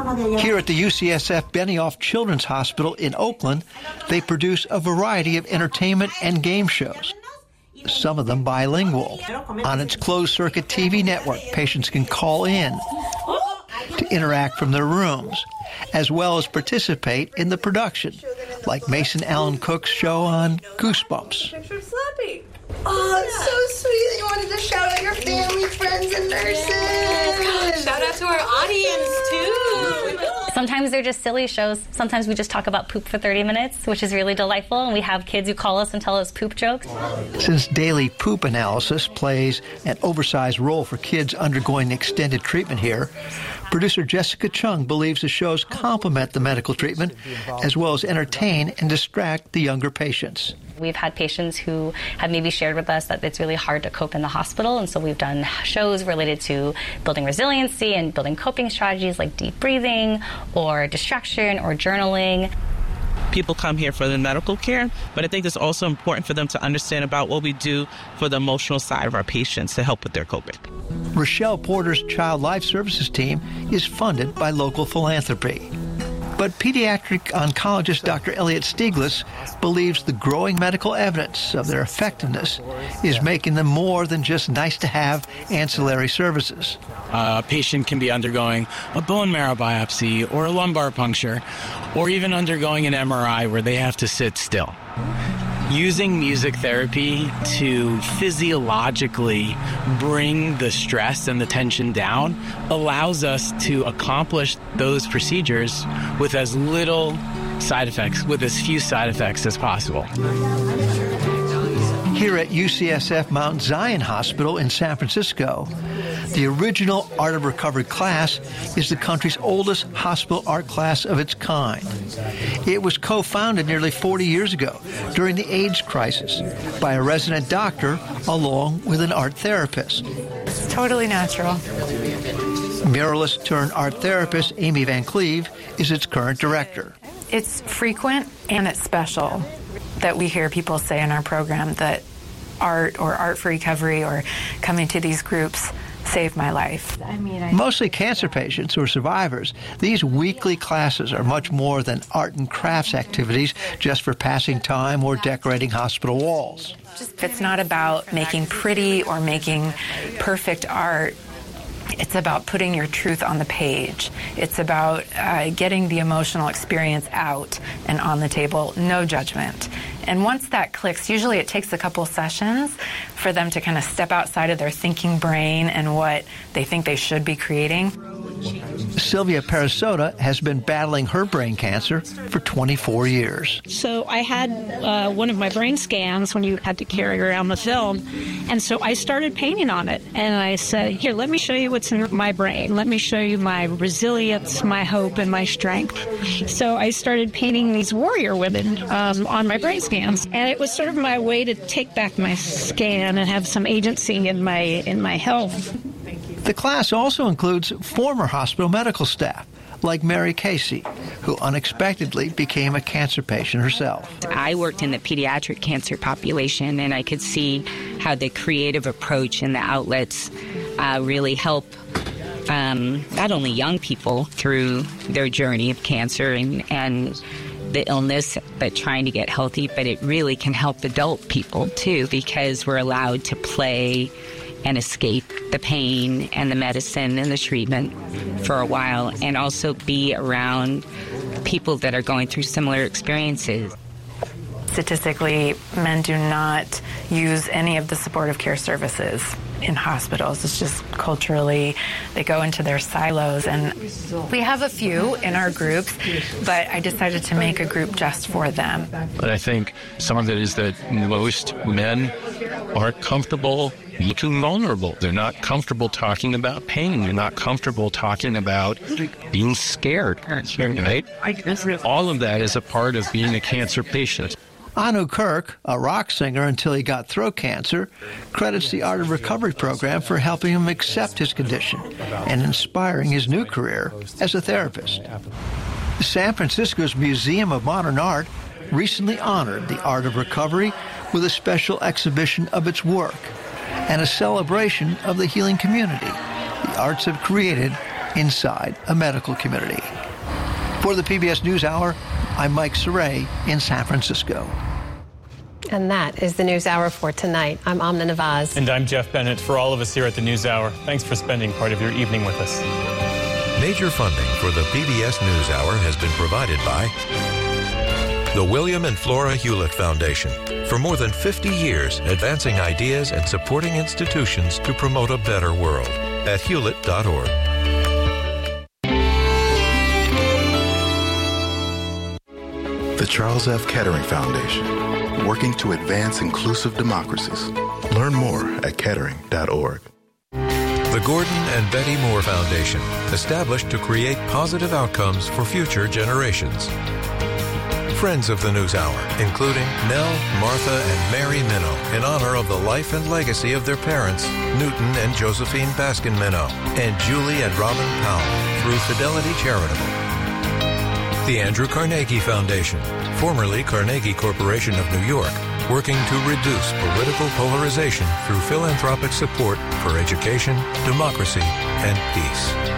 Here at the UCSF Benioff Children's Hospital in Oakland, they produce a variety of entertainment and game shows, some of them bilingual. On its closed-circuit TV network, patients can call in to interact from their rooms, as well as participate in the production, like Mason Allen Cook's show on Goosebumps. Oh, so sweet that you wanted to shout out your family, friends, and nurses. Shout out to our audience, too. Sometimes they're just silly shows. Sometimes we just talk about poop for 30 minutes, which is really delightful, and we have kids who call us and tell us poop jokes. Since daily poop analysis plays an oversized role for kids undergoing extended treatment here, producer Jessica Chung believes the shows complement the medical treatment as well as entertain and distract the younger patients. We've had patients who have maybe shared with us that it's really hard to cope in the hospital, and so we've done shows related to building resiliency and building coping strategies like deep breathing or distraction or journaling. People come here for the medical care, but I think it's also important for them to understand about what we do for the emotional side of our patients to help with their coping. Rochelle Porter's Child Life Services team is funded by local philanthropy. But pediatric oncologist Dr. Elliot Stiglitz believes the growing medical evidence of their effectiveness is making them more than just nice-to-have ancillary services. A patient can be undergoing a bone marrow biopsy or a lumbar puncture or even undergoing an MRI where they have to sit still. Using music therapy to physiologically bring the stress and the tension down allows us to accomplish those procedures with as little side effects, with as few side effects as possible. Here at UCSF Mount Zion Hospital in San Francisco, the original Art of Recovery class is the country's oldest hospital art class of its kind. It was co-founded nearly 40 years ago during the AIDS crisis by a resident doctor along with an art therapist. It's totally natural. Muralist turned art therapist Amy Van Cleve is its current director. It's frequent and it's special that we hear people say in our program that art or art for recovery or coming to these groups saved my life. Mostly cancer patients or survivors, these weekly classes are much more than art and crafts activities just for passing time or decorating hospital walls. It's not about making pretty or making perfect art. It's about putting your truth on the page. It's about getting the emotional experience out and on the table, no judgment. And once that clicks, usually it takes a couple sessions for them to kind of step outside of their thinking brain and what they think they should be creating. Sylvia Perisota has been battling her brain cancer for 24 years. So I had one of my brain scans when you had to carry around the film, and so I started painting on it. And I said, here, let me show you what's in my brain. Let me show you my resilience, my hope, and my strength. So I started painting these warrior women on my brain scans. And it was sort of my way to take back my scan and have some agency in my health. The class also includes former hospital medical staff, like Mary Casey, who unexpectedly became a cancer patient herself. I worked in the pediatric cancer population, and I could see how the creative approach and the outlets really help not only young people through their journey of cancer and the illness, but trying to get healthy, but it really can help adult people, too, because we're allowed to play and escape the pain and the medicine and the treatment for a while, and also be around people that are going through similar experiences. Statistically, men do not use any of the supportive care services in hospitals. It's just culturally, they go into their silos, and we have a few in our groups, but I decided to make a group just for them. But I think some of it is that most men aren't comfortable looking vulnerable. They're not comfortable talking about pain. They're not comfortable talking about being scared, right? All of that is a part of being a cancer patient. Anu Kirk, a rock singer until he got throat cancer, credits the Art of Recovery program for helping him accept his condition and inspiring his new career as a therapist. San Francisco's Museum of Modern Art recently honored the Art of Recovery with a special exhibition of its work and a celebration of the healing community the arts have created inside a medical community. For the PBS NewsHour, I'm Mike Saray in San Francisco. And that is the NewsHour for tonight. I'm Amna Nawaz. And I'm Jeff Bennett. For all of us here at the NewsHour, thanks for spending part of your evening with us. Major funding for the PBS NewsHour has been provided by the William and Flora Hewlett Foundation. For more than 50 years, advancing ideas and supporting institutions to promote a better world at hewlett.org. The Charles F. Kettering Foundation, working to advance inclusive democracies. Learn more at kettering.org. The Gordon and Betty Moore Foundation, established to create positive outcomes for future generations. Friends of the NewsHour, including Nell, Martha, and Mary Minow, in honor of the life and legacy of their parents, Newton and Josephine Baskin Minow, and Julie and Robin Powell, through Fidelity Charitable. The Andrew Carnegie Foundation, formerly Carnegie Corporation of New York, working to reduce political polarization through philanthropic support for education, democracy, and peace.